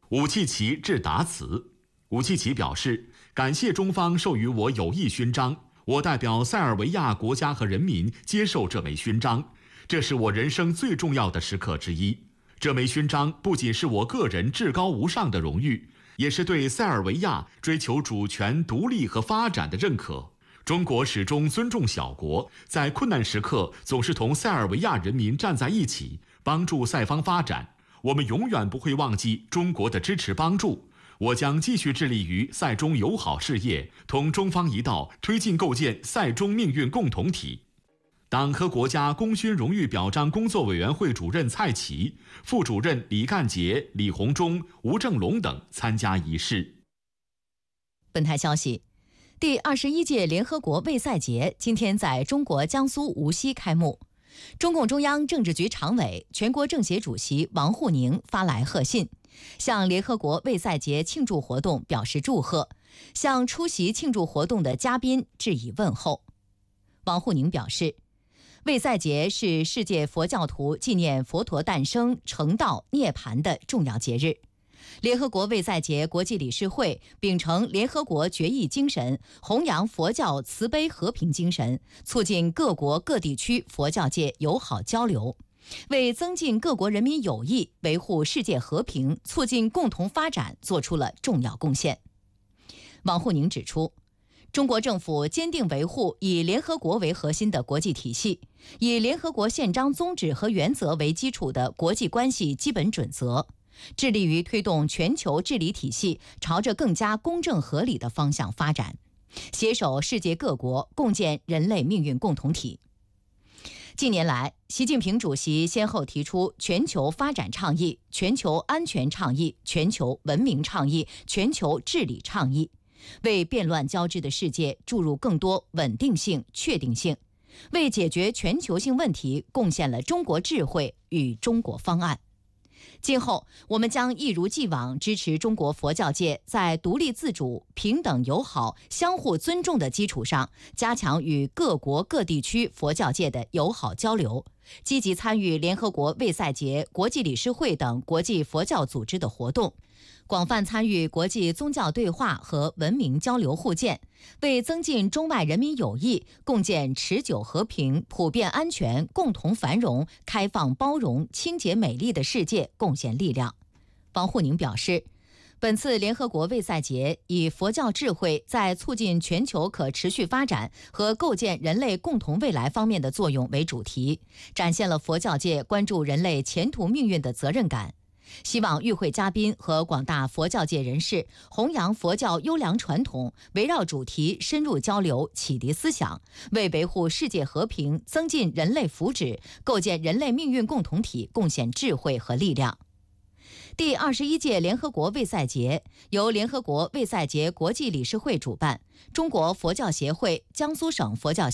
武契奇致答词。武契奇表示，感谢中方授予我友谊勋章，我代表塞尔维亚国家和人民接受这枚勋章，这是我人生最重要的时刻之一。这枚勋章不仅是我个人至高无上的荣誉，也是对塞尔维亚追求主权、独立和发展的认可。中国始终尊重小国，在困难时刻总是同塞尔维亚人民站在一起，帮助塞方发展。我们永远不会忘记中国的支持帮助。我将继续致力于塞中友好事业，同中方一道推进构建塞中命运共同体。党和国家功勋荣誉表彰工作委员会主任蔡奇、副主任李干杰、李鸿忠、吴正龙等参加仪式。 本台消息，第21届联合国卫赛节今天在中国江苏无锡开幕。中共中央政治局常委、全国政协主席王沪宁发来贺信，向联合国卫赛节庆祝活动表示祝贺，向出席庆祝活动的嘉宾致以问候。王沪宁表示，卫赛节是世界佛教徒纪念佛陀诞生、成道、涅槃的重要节日。联合国卫赛节国际理事会秉承联合国决议精神，弘扬佛教慈悲和平精神，促进各国各地区佛教界友好交流，为增进各国人民友谊、维护世界和平、促进共同发展做出了重要贡献。王沪宁指出，中国政府坚定维护以联合国为核心的国际体系，以联合国宪章宗旨和原则为基础的国际关系基本准则，致力于推动全球治理体系朝着更加公正合理的方向发展，携手世界各国共建人类命运共同体。近年来，习近平主席先后提出全球发展倡议、全球安全倡议、全球文明倡议、全球治理倡议，为变乱交织的世界注入更多稳定性、确定性，为解决全球性问题贡献了中国智慧与中国方案。今后，我们将一如既往支持中国佛教界在独立自主、平等友好、相互尊重的基础上，加强与各国各地区佛教界的友好交流，积极参与联合国卫赛节、国际理事会等国际佛教组织的活动，广泛参与国际宗教对话和文明交流互鉴，为增进中外人民友谊、共建持久和平、普遍安全、共同繁荣、开放包容、清洁美丽的世界贡献力量。王沪宁表示，本次联合国卫赛节以佛教智慧在促进全球可持续发展和构建人类共同未来方面的作用为主题，展现了佛教界关注人类前途命运的责任感。希望与会嘉宾和广大佛教界人士弘扬佛教优良传统，围绕主题深入交流，启迪思想，为维护世界和平、增进人类福祉、构建人类命运共同体贡献智慧和力量。第21届联合国卫赛节由联合国卫赛节国际理事会主办，中国佛教协会、江苏省佛教